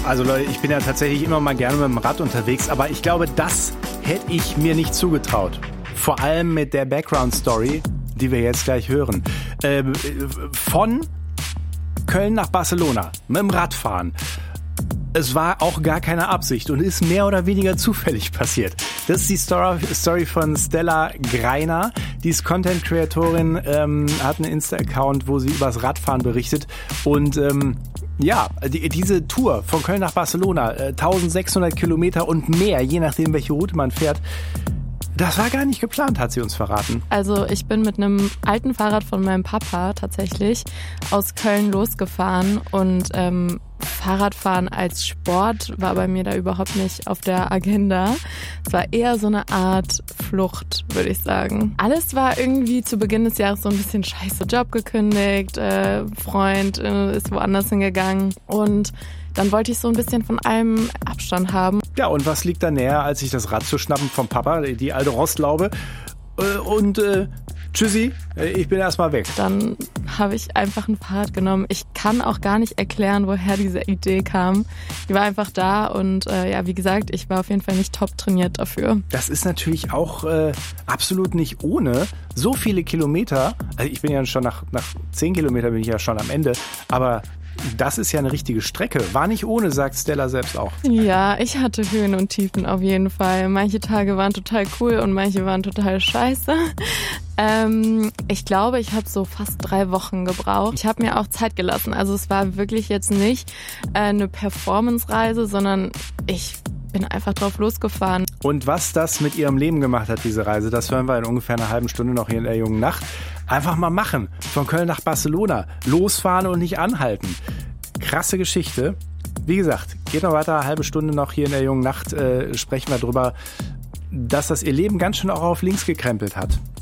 Also Leute, ich bin ja tatsächlich immer mal gerne mit dem Rad unterwegs, aber ich glaube, das hätte ich mir nicht zugetraut. Vor allem mit der Background-Story, die wir jetzt gleich hören. Von Köln nach Barcelona mit dem Radfahren. Es war auch gar keine Absicht und ist mehr oder weniger zufällig passiert. Das ist die Story von Stella Greiner. Die ist Content-Creatorin, hat einen Insta-Account, wo sie übers Radfahren berichtet. Und diese Tour von Köln nach Barcelona, 1600 Kilometer und mehr, je nachdem, welche Route man fährt, das war gar nicht geplant, hat sie uns verraten. Also ich bin mit einem alten Fahrrad von meinem Papa tatsächlich aus Köln losgefahren und Fahrradfahren als Sport war bei mir da überhaupt nicht auf der Agenda. Es war eher so eine Art Flucht, würde ich sagen. Alles war irgendwie zu Beginn des Jahres so ein bisschen scheiße. Job gekündigt, Freund ist woanders hingegangen und dann wollte ich so ein bisschen von allem Abstand haben. Ja, und was liegt da näher, als sich das Rad zu schnappen vom Papa, die alte Rostlaube und tschüssi, ich bin erstmal weg. Dann habe ich einfach ein Fahrrad genommen. Ich kann auch gar nicht erklären, woher diese Idee kam. Die war einfach da und wie gesagt, ich war auf jeden Fall nicht top trainiert dafür. Das ist natürlich auch absolut nicht ohne. So viele Kilometer, also ich bin ja schon nach 10 Kilometern bin ich ja schon am Ende, aber das ist ja eine richtige Strecke. War nicht ohne, sagt Stella selbst auch. Ja, ich hatte Höhen und Tiefen auf jeden Fall. Manche Tage waren total cool und manche waren total scheiße. Ich glaube, ich habe so fast 3 Wochen gebraucht. Ich habe mir auch Zeit gelassen. Also es war wirklich jetzt nicht eine Performance-Reise, sondern ich bin einfach drauf losgefahren. Und was das mit ihrem Leben gemacht hat, diese Reise, das hören wir in ungefähr einer halben Stunde noch hier in der jungen Nacht. Einfach mal machen. Von Köln nach Barcelona. Losfahren und nicht anhalten. Krasse Geschichte. Wie gesagt, geht noch weiter, eine halbe Stunde noch hier in der jungen Nacht. Sprechen wir drüber, dass das ihr Leben ganz schön auch auf links gekrempelt hat.